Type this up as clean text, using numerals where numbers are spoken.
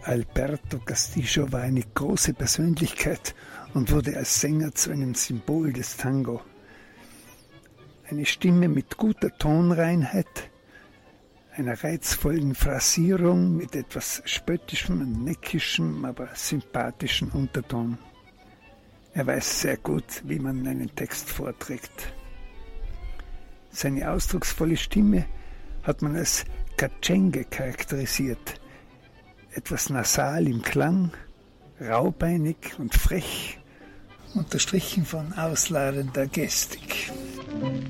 Alberto Castillo war eine große Persönlichkeit und wurde als Sänger zu einem Symbol des Tango. Eine Stimme mit guter Tonreinheit, einer reizvollen Phrasierung mit etwas spöttischem und neckischem, aber sympathischen Unterton. Er weiß sehr gut, wie man einen Text vorträgt. Seine ausdrucksvolle Stimme hat man als Cachengue charakterisiert. Etwas nasal im Klang, raubeinig und frech, unterstrichen von ausladender Gestik.